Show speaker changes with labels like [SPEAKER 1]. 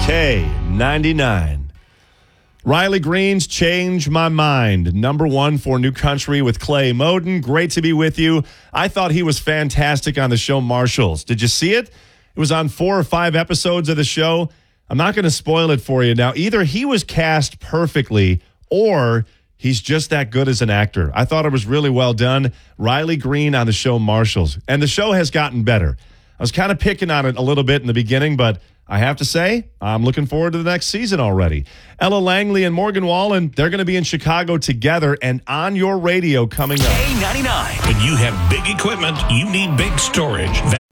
[SPEAKER 1] K99. Riley Green's Change My Mind, number one for New Country with Clay Moden. Great to be with you. I thought he was fantastic on the show Marshalls. Did you see it? It was on 4 or 5 episodes of the show. I'm not going to spoil it for you. Now, either he was cast perfectly or he's just that good as an actor. I thought it was really well done. Riley Green on the show Marshalls. And the show has gotten better. I was kind of picking on it a little bit in the beginning, but I have to say, I'm looking forward to the next season already. Ella Langley and Morgan Wallen, they're going to be in Chicago together and on your radio coming up.
[SPEAKER 2] K99. When you have big equipment, you need big storage.